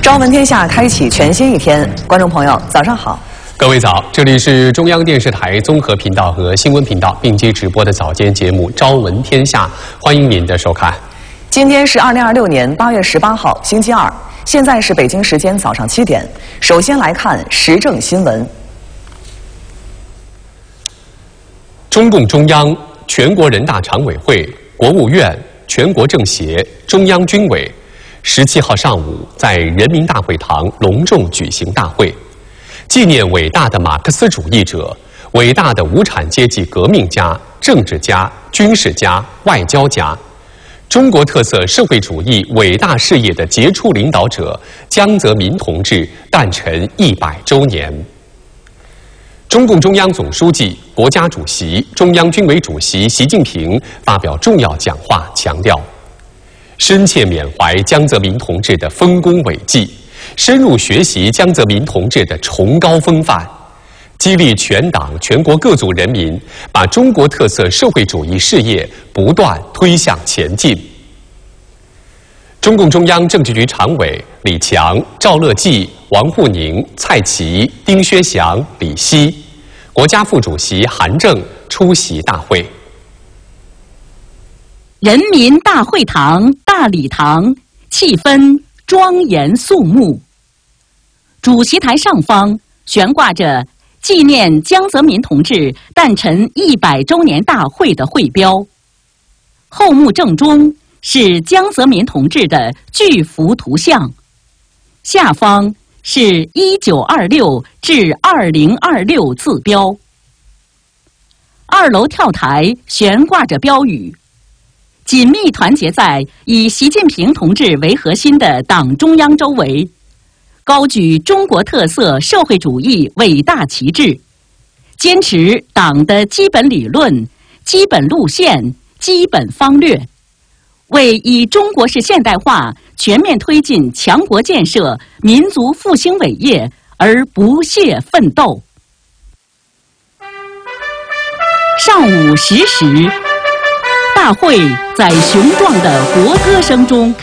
朝闻天下开启全新一天，观众朋友早上好， 各位早，这里是中央电视台综合频道和新闻频道并机直播的早间节目《朝闻天下》，欢迎您的收看。 今天是2026年8月18号，星期二，现在是北京时间早上7点。首先来看时政新闻。 中共中央、全国人大常委会、国务院、全国政协、中央军委17号上午在人民大会堂隆重举行大会，纪念伟大的马克思主义者、伟大的无产阶级革命家、政治家、军事家、外交家，中国特色社会主义伟大事业的杰出领导者江泽民同志诞辰100周年。中共中央总书记、国家主席、中央军委主席习近平发表重要讲话，强调深切缅怀江泽民同志的丰功伟绩，深入学习江泽民同志的崇高风范，激励全党全国各族人民把中国特色社会主义事业不断推向前进。中共中央政治局常委李强、赵乐际、王沪宁、蔡奇、丁薛祥、李希，国家副主席韩正出席大会。 人民大会堂大礼堂气氛庄严肃穆，主席台上方悬挂着纪念江泽民同志诞辰100周年大会的会标，后幕正中是江泽民同志的巨幅图像，下方是1926至2026字标。2楼跳台悬挂着标语，紧密团结在以习近平同志为核心的党中央周围，高举中国特色社会主义伟大旗帜，坚持党的基本理论、基本路线、基本方略，为以中国式现代化全面推进强国建设、民族复兴伟业而不懈奋斗。上午10时，大会在雄壮的国歌声中